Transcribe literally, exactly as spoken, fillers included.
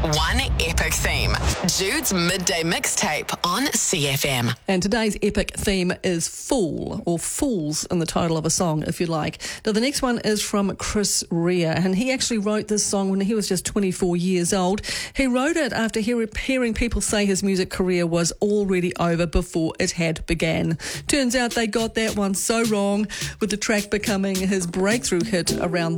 One epic theme. Jude's Midday Mixtape on C F M. And today's epic theme is Fool, or Fools in the title of a song, if you like. Now, the next one is from Chris Rea, and he actually wrote this song when he was just twenty-four years old. He wrote it after hear- hearing people say his music career was already over before it had began. Turns out they got that one so wrong, with the track becoming his breakthrough hit around